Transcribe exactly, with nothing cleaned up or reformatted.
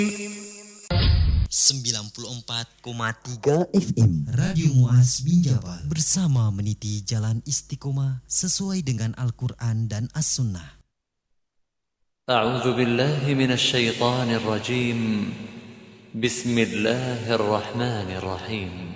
sembilan puluh empat koma tiga F M Radio Muaz bin Jabal bersama meniti jalan istiqomah sesuai dengan Al-Quran dan As-Sunnah. A'udzu billahi minasy syaithanir rajim. Bismillahirrahmanirrahim.